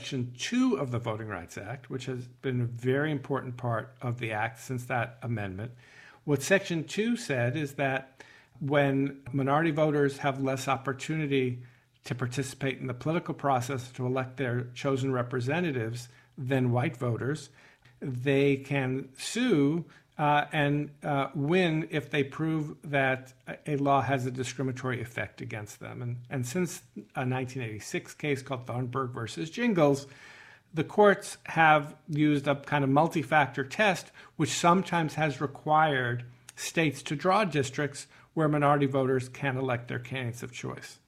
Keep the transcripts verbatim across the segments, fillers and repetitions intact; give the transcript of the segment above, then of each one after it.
Section two of the Voting Rights Act, which has been a very important part of the act since that amendment. What Section two said is that when minority voters have less opportunity to participate in the political process to elect their chosen representatives than white voters, they can sue uh, and uh, win if they prove that a law has a discriminatory effect against them. And, and since a nineteen eighty-six case called Thornburg versus Jingles, the courts have used a kind of multi-factor test, which sometimes has required states to draw districts where minority voters can elect their candidates of choice.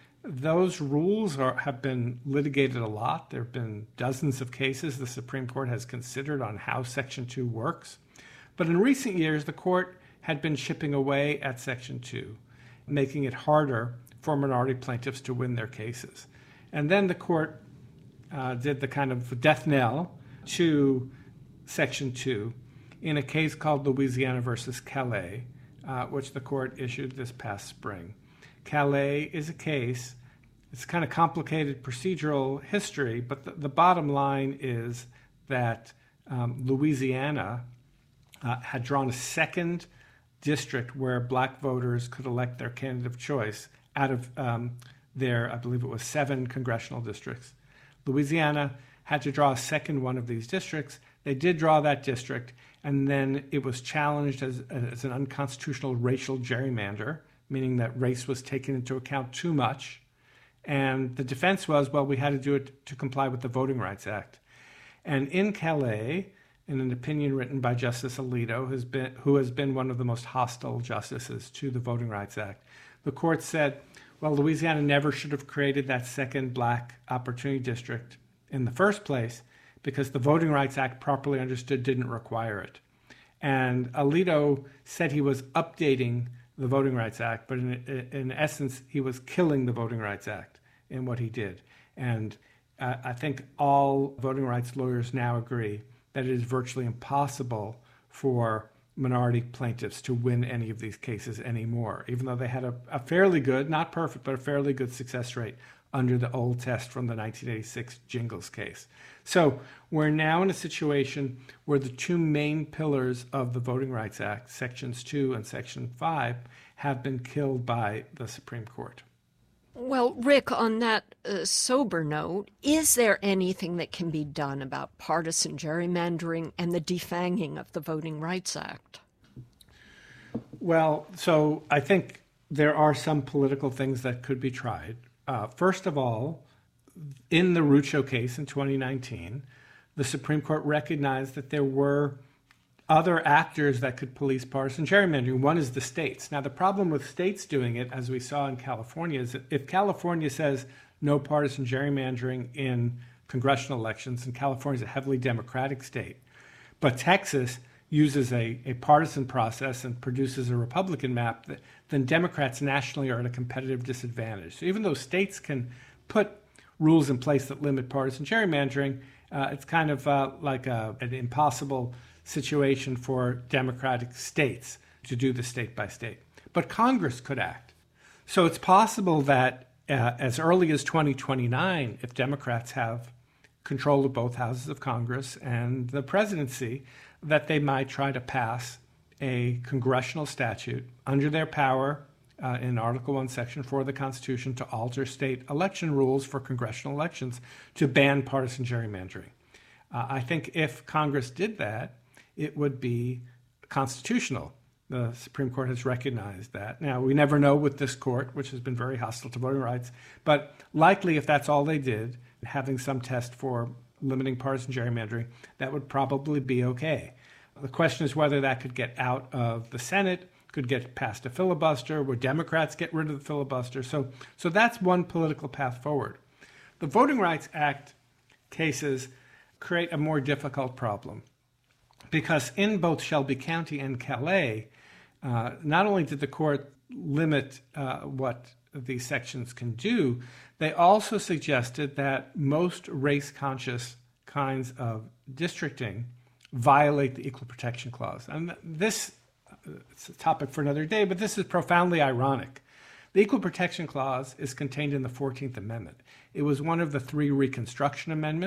Those rules are, have been litigated a lot. There have been dozens of cases the Supreme Court has considered on how Section two works. But in recent years, the court had been chipping away at Section two, making it harder for minority plaintiffs to win their cases. And then the court uh, did the kind of death knell to Section two in a case called Louisiana versus Calais, uh, which the court issued this past spring. Calais is a case, it's kind of complicated procedural history, but the, the bottom line is that um, Louisiana uh, had drawn a second district where black voters could elect their candidate of choice out of um, their, I believe it was seven congressional districts. Louisiana had to draw a second one of these districts. They did draw that district, and then it was challenged as, as an unconstitutional racial gerrymander, meaning that race was taken into account too much. And the defense was, well, we had to do it to comply with the Voting Rights Act. And in Calais, in an opinion written by Justice Alito, who's been, who has been one of the most hostile justices to the Voting Rights Act, the court said, well, Louisiana never should have created that second black opportunity district in the first place because the Voting Rights Act, properly understood, didn't require it. And Alito said he was updating the Voting Rights Act, but in, in essence, he was killing the Voting Rights Act in what he did. And uh, I think all voting rights lawyers now agree that it is virtually impossible for minority plaintiffs to win any of these cases anymore, even though they had a, a fairly good, not perfect, but a fairly good success rate under the old test from the nineteen eighty-six Jingles case. So we're now in a situation where the two main pillars of the Voting Rights Act, Sections two and Section five, have been killed by the Supreme Court. Well, Rick, on that uh, sober note, is there anything that can be done about partisan gerrymandering and the defanging of the Voting Rights Act? Well, so I think there are some political things that could be tried. Uh, first of all, in the Rucho case in twenty nineteen, the Supreme Court recognized that there were other actors that could police partisan gerrymandering. One is the states. Now, the problem with states doing it, as we saw in California, is that if California says no partisan gerrymandering in congressional elections, and California is a heavily Democratic state, but Texas uses a, a partisan process and produces a Republican map, that, then Democrats nationally are at a competitive disadvantage. So even though states can put rules in place that limit partisan gerrymandering, uh, it's kind of uh, like a, an impossible situation for Democratic states to do the state by state. But Congress could act. So it's possible that uh, as early as twenty twenty-nine, if Democrats have control of both houses of Congress and the presidency, that they might try to pass a congressional statute under their power uh, in Article one, Section four of the Constitution to alter state election rules for congressional elections to ban partisan gerrymandering. Uh, I think if Congress did that, it would be constitutional. The Supreme Court has recognized that. Now, we never know with this court, which has been very hostile to voting rights, but likely if that's all they did, having some test for limiting partisan gerrymandering, that would probably be okay. The question is whether that could get out of the Senate, could get past a filibuster, would Democrats get rid of the filibuster? So, so that's one political path forward. The Voting Rights Act cases create a more difficult problem, because in both Shelby County and Calais, uh, not only did the court limit uh, what these sections can do, they also suggested that most race-conscious kinds of districting violate the Equal Protection Clause. And this, it's a topic for another day, but this is profoundly ironic. The Equal Protection Clause is contained in the fourteenth Amendment. It was one of the three Reconstruction Amendments.